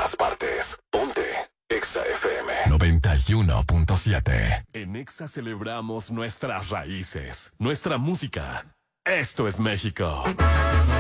todas partes. Ponte Exa FM 91.7. En Exa celebramos nuestras raíces, nuestra música. Esto es México.